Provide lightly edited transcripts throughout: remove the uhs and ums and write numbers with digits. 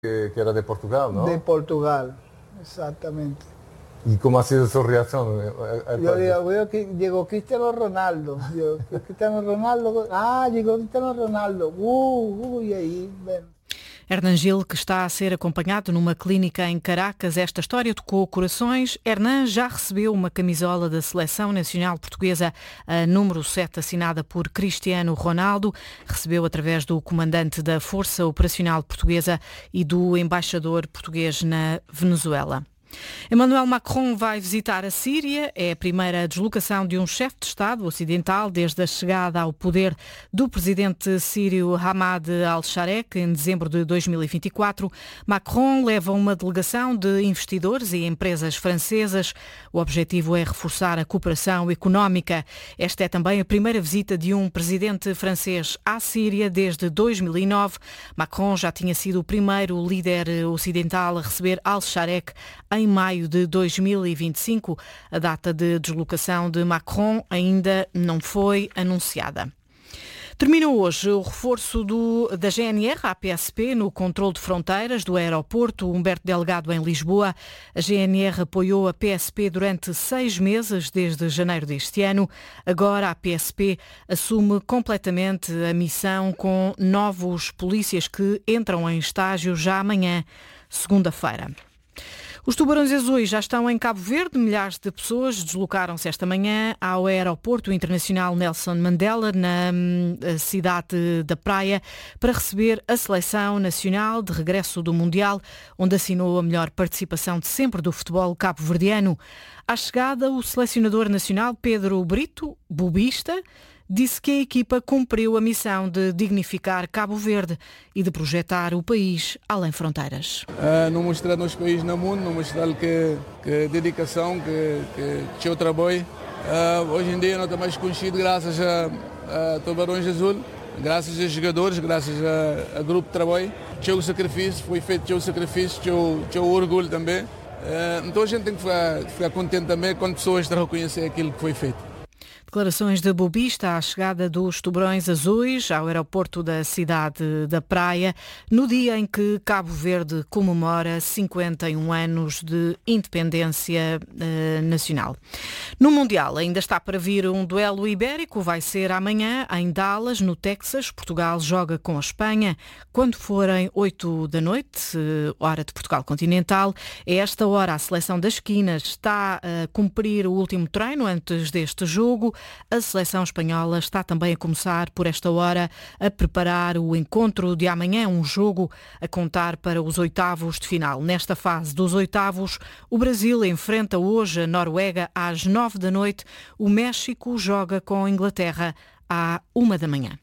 que era de Portugal, ¿no? De Portugal, exactamente. ¿Y cómo ha sido su reacción? Yo veo que llegó Cristiano Ronaldo. Llegó Cristiano Ronaldo. E aí, bueno. Hernan Gil, que está a ser acompanhado numa clínica em Caracas. Esta história tocou corações. Hernan já recebeu uma camisola da Seleção Nacional Portuguesa, a número 7, assinada por Cristiano Ronaldo. Recebeu através do comandante da Força Operacional Portuguesa e do embaixador português na Venezuela. Emmanuel Macron vai visitar a Síria. É a primeira deslocação de um chefe de Estado ocidental desde a chegada ao poder do presidente sírio Hamad al-Sharek em dezembro de 2024. Macron leva uma delegação de investidores e empresas francesas. O objetivo é reforçar a cooperação económica. Esta é também a primeira visita de um presidente francês à Síria desde 2009. Macron já tinha sido o primeiro líder ocidental a receber al-Sharek em maio de 2025. A data de deslocação de Macron ainda não foi anunciada. Termina hoje o reforço da GNR à PSP no controle de fronteiras do aeroporto Humberto Delgado em Lisboa. A GNR apoiou a PSP durante 6 meses, desde janeiro deste ano. Agora a PSP assume completamente a missão com novos polícias que entram em estágio já amanhã, segunda-feira. Os tubarões azuis já estão em Cabo Verde. Milhares de pessoas deslocaram-se esta manhã ao aeroporto internacional Nelson Mandela, na cidade da Praia, para receber a seleção nacional de regresso do Mundial, onde assinou a melhor participação de sempre do futebol cabo-verdiano. À chegada, o selecionador nacional Pedro Brito, bobista, disse que a equipa cumpriu a missão de dignificar Cabo Verde e de projetar o país além fronteiras. Não mostrar nosso país no mundo, não mostrar que dedicação, que o trabalho. Hoje em dia não está mais conhecido graças a Tubarões Azul, graças a jogadores, graças a grupo de trabalho. Tinha o sacrifício, foi feito tinha o sacrifício, tinha o orgulho também. Então a gente tem que ficar contente também quando pessoas reconhecerem aquilo que foi feito. Declarações de bobista à chegada dos tubarões azuis ao aeroporto da cidade da Praia, no dia em que Cabo Verde comemora 51 anos de independência nacional. No Mundial ainda está para vir um duelo ibérico, vai ser amanhã em Dallas, no Texas. Portugal joga com a Espanha quando forem 8 da noite, hora de Portugal continental. A esta hora a seleção das Quinas está a cumprir o último treino antes deste jogo. A seleção espanhola está também a começar por esta hora a preparar o encontro de amanhã, um jogo a contar para os oitavos de final. Nesta fase dos oitavos, o Brasil enfrenta hoje a Noruega às 9 da noite. O México joga com a Inglaterra à 1 da manhã.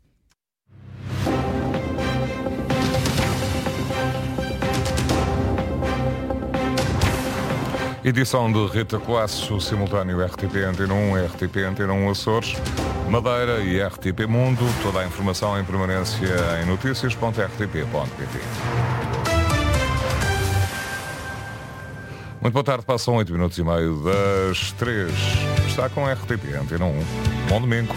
Edição de Rita Coasso, simultâneo RTP Antena 1, RTP Antena 1 Açores, Madeira e RTP Mundo. Toda a informação em permanência em notícias.rtp.pt. Muito boa tarde, passam 8 minutos e meio das 3. Está com RTP Antena 1. Bom domingo.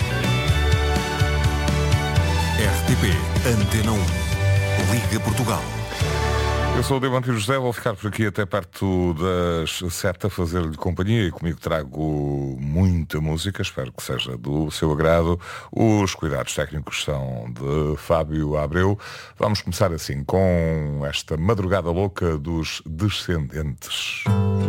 RTP Antena 1. Liga Portugal. Eu sou o Diamante José, vou ficar por aqui até perto das 7 a fazer-lhe companhia e comigo trago muita música, espero que seja do seu agrado. Os cuidados técnicos são de Fábio Abreu. Vamos começar assim com esta madrugada louca dos Descendentes.